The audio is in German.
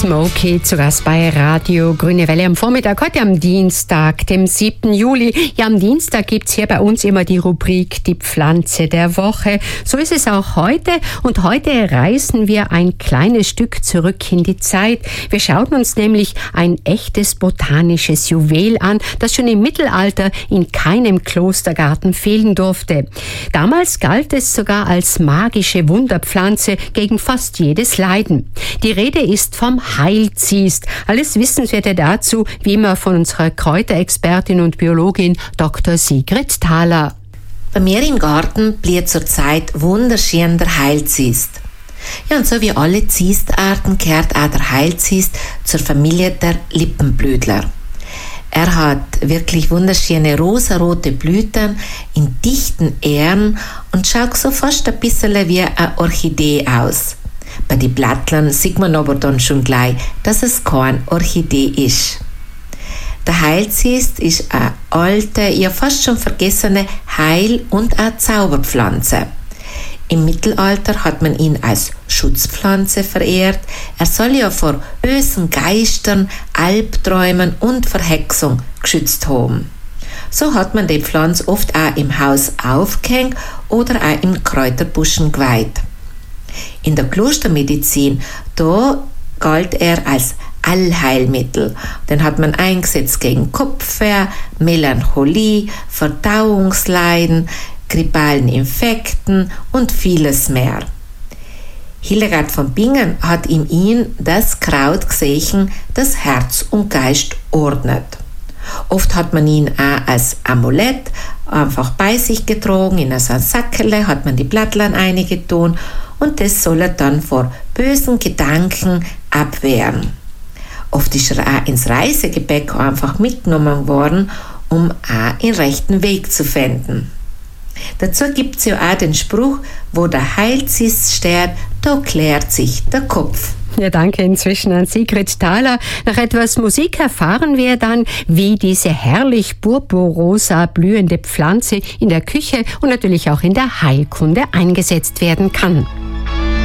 Smokey zu Gast bei Radio Grüne Welle am Vormittag, heute am Dienstag, dem 7. Juli. Ja, am Dienstag gibt's hier bei uns immer die Rubrik Die Pflanze der Woche. So ist es auch heute und heute reisen wir ein kleines Stück zurück in die Zeit. Wir schauen uns nämlich ein echtes botanisches Juwel an, das schon im Mittelalter in keinem Klostergarten fehlen durfte. Damals galt es sogar als magische Wunderpflanze gegen fast jedes Leiden. Die Rede ist vom Heilziest. Alles Wissenswerte dazu, wie immer von unserer Kräuterexpertin und Biologin Dr. Sigrid Thaler. Bei mir im Garten blüht zurzeit wunderschön der Heilziest. Ja, und so wie alle Ziestarten gehört auch der Heilziest zur Familie der Lippenblütler. Er hat wirklich wunderschöne rosarote Blüten in dichten Ähren und schaut so fast ein bisschen wie eine Orchidee aus. Bei den Blättlern sieht man aber dann schon gleich, dass es keine Orchidee ist. Der Heilziest ist eine alte, ja fast schon vergessene Heil- und auch Zauberpflanze. Im Mittelalter hat man ihn als Schutzpflanze verehrt. Er soll ja vor bösen Geistern, Albträumen und Verhexung geschützt haben. So hat man die Pflanze oft auch im Haus aufgehängt oder auch im Kräuterbuschen geweiht. In der Klostermedizin, da galt er als Allheilmittel. Den hat man eingesetzt gegen Kopfweh, Melancholie, Verdauungsleiden, grippalen Infekten und vieles mehr. Hildegard von Bingen hat in ihm das Kraut gesehen, das Herz und Geist ordnet. Oft hat man ihn auch als Amulett einfach bei sich getragen, in so ein Sackerle hat man die Blättlein eingetan und das soll er dann vor bösen Gedanken abwehren. Oft ist er auch ins Reisegepäck einfach mitgenommen worden, um auch den rechten Weg zu finden. Dazu gibt es ja auch den Spruch, wo der Heilziest steht, da klärt sich der Kopf. Ja, danke inzwischen an Sigrid Thaler. Nach etwas Musik erfahren wir dann, wie diese herrlich purpurrosa blühende Pflanze in der Küche und natürlich auch in der Heilkunde eingesetzt werden kann.